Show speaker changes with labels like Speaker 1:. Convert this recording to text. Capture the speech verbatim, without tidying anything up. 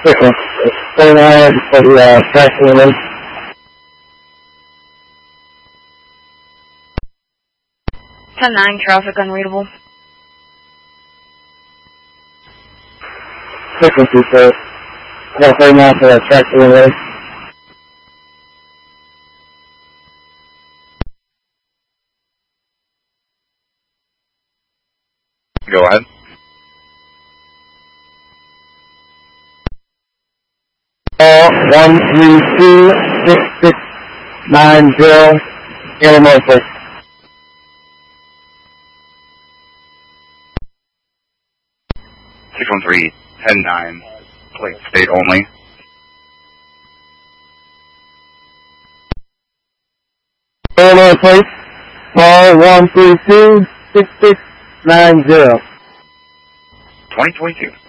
Speaker 1: Okay. So now, for the uh, tracking release.
Speaker 2: ten nine, traffic unreadable.
Speaker 1: Frequency, sir. Yeah, so now for the tracking release.
Speaker 3: Go ahead.
Speaker 1: Uh, one three two six six nine zero, Illinois, please.
Speaker 3: six one three, ten nine, plate state only.
Speaker 1: Illinois, please. Call one three two six six nine zero.
Speaker 3: twenty twenty-two.